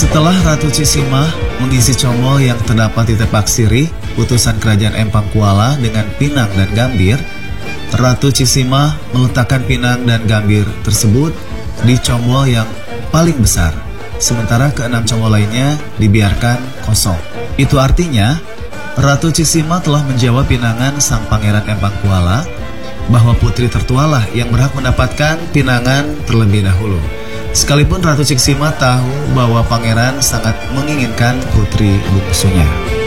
Setelah Ratu Cisimah mengisi comol yang terdapat di Tepak Sirih, utusan Kerajaan Empang Kuala dengan Pinang dan Gambir, Ratu Cisimah meletakkan Pinang dan Gambir tersebut di comol yang paling besar, sementara keenam comol lainnya dibiarkan kosong. Itu artinya, Ratu Cisimah telah menjawab pinangan sang Pangeran Empang Kuala bahwa putri tertualah yang berhak mendapatkan pinangan terlebih dahulu. Sekalipun Ratu Cisimah tahu bahwa pangeran sangat menginginkan putri bungsunya.